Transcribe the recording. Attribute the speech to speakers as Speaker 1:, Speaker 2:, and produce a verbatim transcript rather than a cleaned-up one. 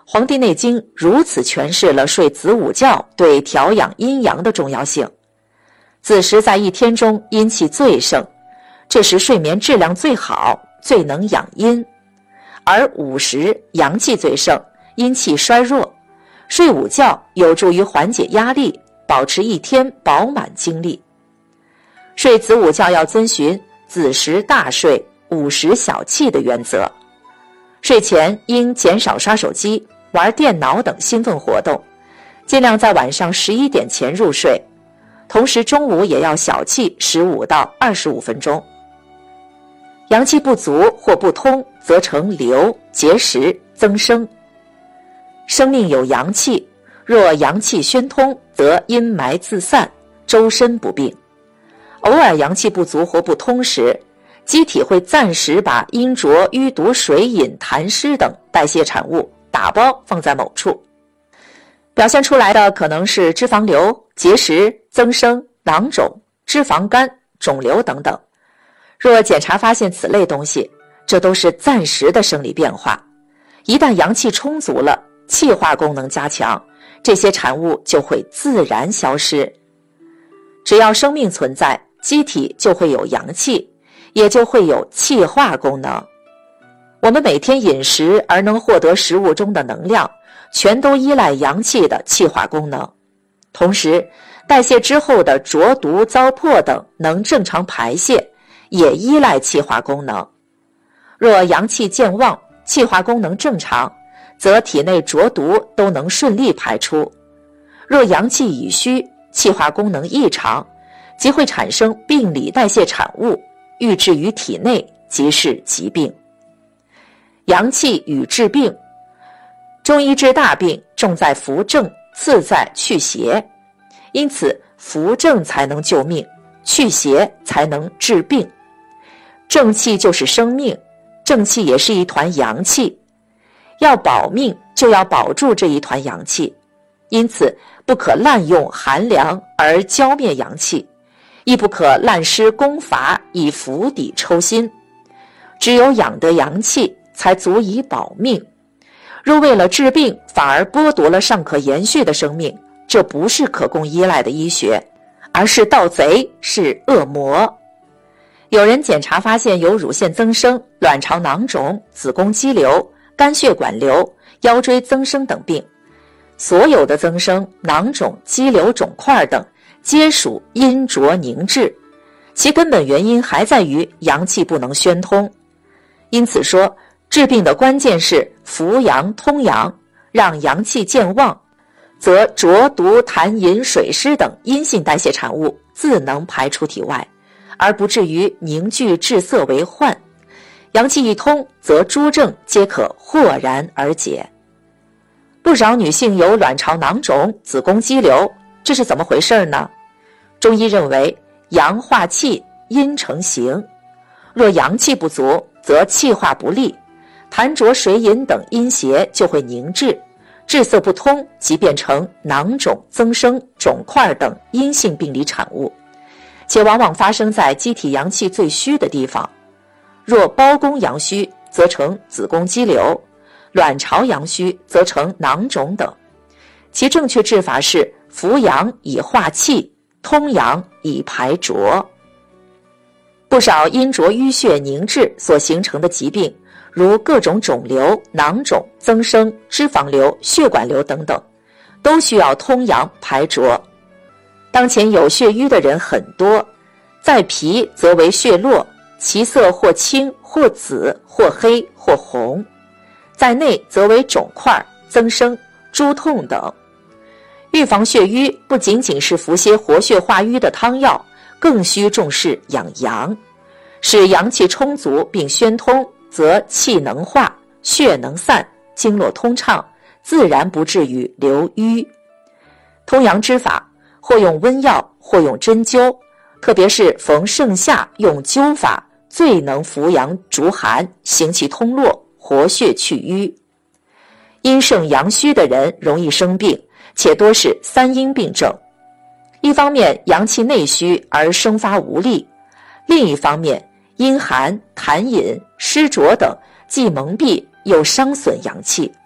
Speaker 1: 黄帝内经如此诠释了睡子午觉对调养阴阳的重要性。子时在一天中阴气最盛，这时睡眠质量最好，最能养阴；而午时阳气最盛，阴气衰弱，睡午觉有助于缓解压力，保持一天饱满精力。睡子午觉要遵循子时大睡，午时小憩的原则。睡前应减少刷手机、玩电脑等兴奋活动，尽量在晚上十一点前入睡，同时中午也要小憩十五到二十五分钟。阳气不足或不通，则成瘤、结石、增生。生命有阳气，若阳气宣通，则阴霾自散，周身不病。偶尔阳气不足或不通时，机体会暂时把阴浊、淤毒、水饮、痰湿等代谢产物打包放在某处，表现出来的可能是脂肪瘤、结石、增生、囊肿、脂肪肝、肿瘤等等。若检查发现此类东西，这都是暂时的生理变化。一旦阳气充足了，气化功能加强，这些产物就会自然消失。只要生命存在，机体就会有阳气，也就会有气化功能。我们每天饮食而能获得食物中的能量，全都依赖阳气的气化功能。同时，代谢之后的浊毒、糟粕等能正常排泄，也依赖气化功能。若阳气渐旺，气化功能正常，则体内浊毒都能顺利排出。若阳气已虚，气化功能异常，即会产生病理代谢产物，郁滞于体内，即是疾病。阳气与治病，中医治大病重在扶正，次在祛邪，因此扶正才能救命，祛邪才能治病。正气就是生命，正气也是一团阳气，要保命就要保住这一团阳气，因此不可滥用寒凉而浇灭阳气，亦不可滥施攻伐以釜底抽薪。只有养得阳气，才足以保命。若为了治病反而剥夺了尚可延续的生命，这不是可供依赖的医学，而是盗贼，是恶魔。有人检查发现有乳腺增生、卵巢囊肿、子宫肌瘤、肝血管瘤、腰椎增生等病，所有的增生、囊肿、肌瘤、肿块等皆属阴浊凝滞，其根本原因还在于阳气不能宣通。因此说，治病的关键是扶阳通阳，让阳气渐旺，则浊毒、痰饮、水湿等阴性代谢产物自能排出体外，而不至于凝聚滞涩为患。阳气一通，则诸症皆可豁然而解。不少女性有卵巢囊肿、子宫肌瘤，这是怎么回事呢？中医认为，阳化气，阴成形。若阳气不足，则气化不利，痰浊、水饮等阴邪就会凝滞，滞涩不通，即变成囊肿、增生、肿块等阴性病理产物，且往往发生在机体阳气最虚的地方。若胞宫阳虚，则成子宫肌瘤；卵巢阳虚，则成囊肿等。其正确治法是扶阳以化气，通阳以排浊。不少阴浊淤血凝滞所形成的疾病，如各种肿瘤、囊肿、增生、脂肪瘤、血管瘤等等，都需要通阳排浊。当前有血瘀的人很多，在皮则为血络，其色或青或紫或黑或红；在内则为肿块、增生、诸痛等。预防血瘀不仅仅是服些活血化瘀的汤药，更需重视养阳，使阳气充足并宣通，则气能化，血能散，经络通畅，自然不至于流瘀。通阳之法，或用温药，或用针灸，特别是逢盛夏用灸法，最能扶阳逐寒，行气通络，活血去瘀。阴盛阳虚的人容易生病，且多是三阴病症。一方面阳气内虚而生发无力，另一方面阴寒、痰饮、湿浊等既蒙蔽又伤损阳气，